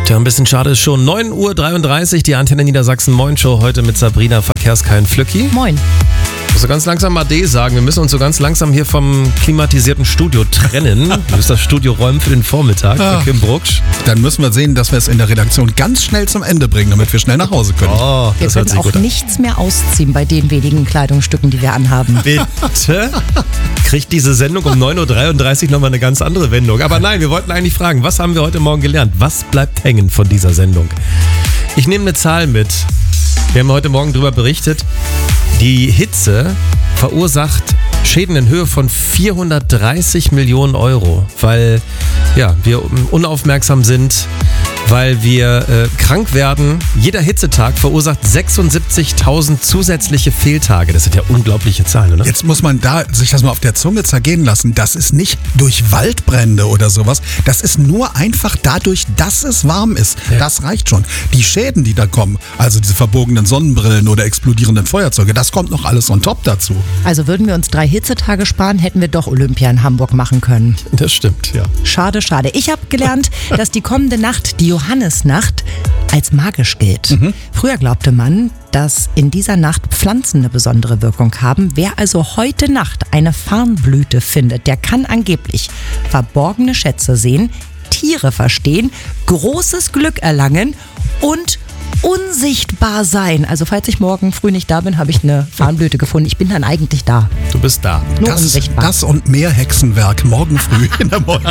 Tja, ein bisschen schade ist schon. 9:33 Uhr, die Antenne Niedersachsen Moin Show heute mit Sabrina Verkehrskein Flücki. Moin. Ich muss so ganz langsam Ade sagen. Wir müssen uns so ganz langsam hier vom klimatisierten Studio trennen. Du musst das Studio räumen für den Vormittag für Kim Brucksch. Dann müssen wir sehen, dass wir es in der Redaktion ganz schnell zum Ende bringen, damit wir schnell nach Hause können. Oh, Wir das hört können sich auch gut an. nichts mehr ausziehen bei den wenigen Kleidungsstücken, die wir anhaben. Bitte? Kriegt diese Sendung um 9:33 Uhr nochmal eine ganz andere Wendung. Aber nein, wir wollten eigentlich fragen, was haben wir heute Morgen gelernt? Was bleibt hängen von dieser Sendung? Ich nehme eine Zahl mit. Wir haben heute Morgen darüber berichtet, die Hitze verursacht Schäden in Höhe von 430 Millionen Euro, weil wir unaufmerksam sind, weil wir krank werden. Jeder Hitzetag verursacht 76.000 zusätzliche Fehltage. Das sind ja unglaubliche Zahlen, oder? Jetzt muss man sich das mal auf der Zunge zergehen lassen. Das ist nicht durch Waldbrände oder sowas. Das ist nur einfach dadurch, dass es warm ist. Ja. Das reicht schon. Die Schäden, die da kommen, also diese verbogenen Sonnenbrillen oder explodierenden Feuerzeuge, das kommt noch alles on top dazu. Also würden wir uns 3 Hitzetage sparen, hätten wir doch Olympia in Hamburg machen können. Das stimmt, ja. Schade, schade. Ich habe gelernt, dass die kommende Nacht, die Johannisnacht, als magisch gilt. Früher glaubte man, dass in dieser Nacht Pflanzen eine besondere Wirkung haben. Wer also heute Nacht eine Farnblüte findet, der kann angeblich verborgene Schätze sehen, Tiere verstehen, großes Glück erlangen und unsichtbar sein. Also falls ich morgen früh nicht da bin, habe ich eine Farnblüte gefunden. Ich bin dann eigentlich da. Du bist da. Nur unsichtbar. Das und mehr Hexenwerk morgen früh in der Morgen.